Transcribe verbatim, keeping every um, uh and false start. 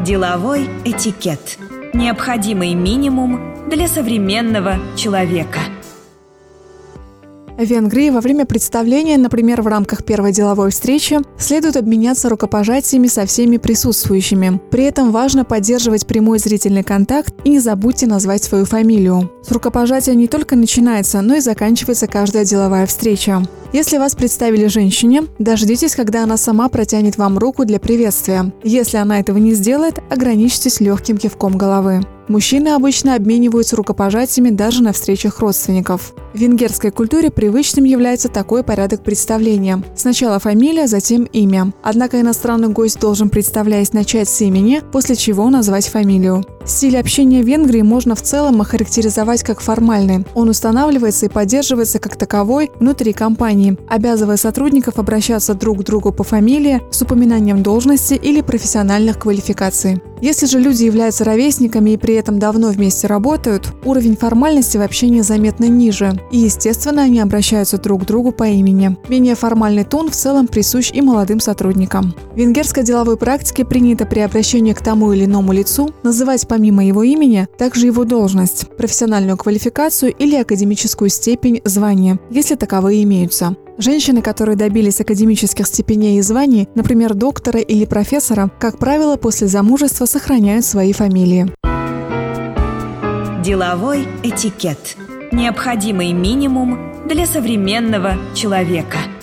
Деловой этикет. Необходимый минимум для современного человека. В Венгрии во время представления, например, в рамках первой деловой встречи, следует обменяться рукопожатиями со всеми присутствующими. При этом важно поддерживать прямой зрительный контакт и не забудьте назвать свою фамилию. С рукопожатия не только начинается, но и заканчивается каждая деловая встреча. Если вас представили женщине, дождитесь, когда она сама протянет вам руку для приветствия. Если она этого не сделает, ограничьтесь легким кивком головы. Мужчины обычно обмениваются рукопожатиями даже на встречах родственников. В венгерской культуре привычным является такой порядок представления. Сначала фамилия, затем имя. Однако иностранный гость должен, представляясь, начать с имени, после чего назвать фамилию. Стиль общения в Венгрии можно в целом охарактеризовать как формальный. Он устанавливается и поддерживается как таковой внутри компании, обязывая сотрудников обращаться друг к другу по фамилии с упоминанием должности или профессиональных квалификаций. Если же люди являются ровесниками и при этом давно вместе работают, уровень формальности в общении заметно ниже, и, естественно, они обращаются друг к другу по имени. Менее формальный тон в целом присущ и молодым сотрудникам. В венгерской деловой практике принято при обращении к тому или иному лицу называть помимо его имени также его должность, профессиональную квалификацию или академическую степень, звание, если таковые имеются. Женщины, которые добились академических степеней и званий, например, доктора или профессора, как правило, после замужества сохраняют свои фамилии. Деловой этикет. Необходимый минимум для современного человека.